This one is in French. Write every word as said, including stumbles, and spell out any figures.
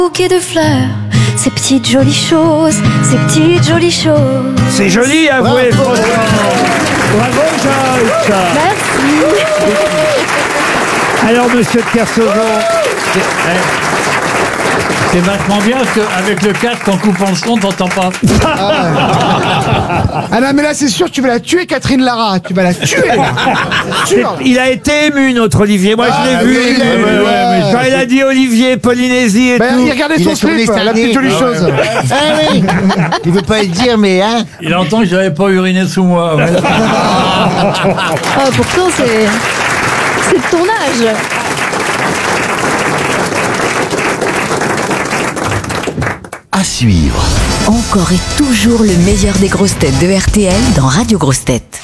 Bouquet de fleurs, ces petites jolies choses, ces petites jolies choses. C'est joli, avouez, Bravo. franchement. Bravo, Joyce. Merci. Alors, monsieur de Kersauzon, C'est vachement bien parce qu'avec le casque, en coupant le son, t'entends pas. Ah non, mais là, c'est sûr, tu vas la tuer, Catherine Lara. Tu vas la tuer. Sûr. il a été ému, notre Olivier. Moi, Ah, je l'ai oui, vu. il a Ouais, ému, ouais, ouais. mais quand il a dit Olivier, Polynésie et Ben, tout. il regardait Il son a tourné slip, cette la année. petite jolie Ah chose. Ah oui. Il veut pas le dire, mais hein. Il entend que j'avais pas uriné sous moi. Ouais. Oh, pourtant, c'est. C'est de ton âge. À suivre. Encore et toujours le meilleur des grosses têtes de R T L dans Radio Grosses Têtes.